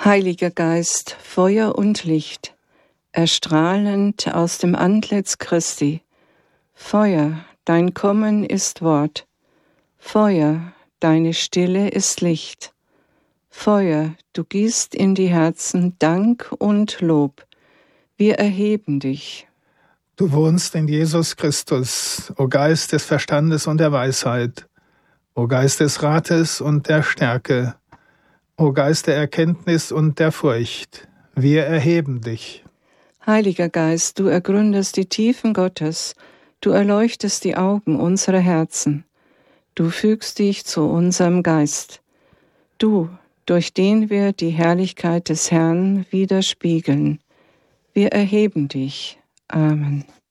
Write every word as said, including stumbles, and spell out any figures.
Heiliger Geist, Feuer und Licht, erstrahlend aus dem Antlitz Christi. Feuer, dein Kommen ist Wort. Feuer, deine Stille ist Licht. Feuer, du gießt in die Herzen Dank und Lob. Wir erheben dich. Du wohnst in Jesus Christus, o Geist des Verstandes und der Weisheit, o Geist des Rates und der Stärke, o Geist der Erkenntnis und der Furcht. Wir erheben dich. Heiliger Geist, du ergründest die Tiefen Gottes, du erleuchtest die Augen unserer Herzen. Du fügst dich zu unserem Geist. Du, durch den wir die Herrlichkeit des Herrn widerspiegeln. Wir erheben dich. Amen.